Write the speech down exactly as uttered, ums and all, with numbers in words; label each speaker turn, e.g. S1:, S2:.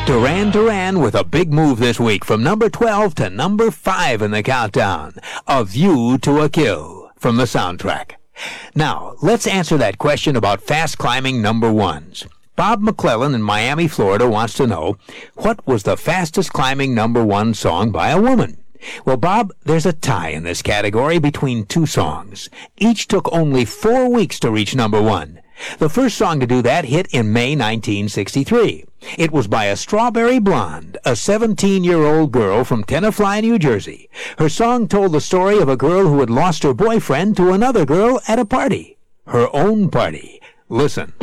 S1: Duran Duran with a big move this week from number twelve to number five in the countdown. A View to a Kill from the soundtrack. Now, let's answer that question about fast climbing number ones. Bob McClellan in Miami, Florida wants to know, what was the fastest climbing number one song by a woman? Well, Bob, there's a tie in this category between two songs. Each took only four weeks to reach number one. The first song to do that hit in May nineteen sixty-three. It was by a Strawberry Blonde, a seventeen-year-old girl from Tenafly, New Jersey. Her song told the story of a girl who had lost her boyfriend to another girl at a party. Her own party. Listen.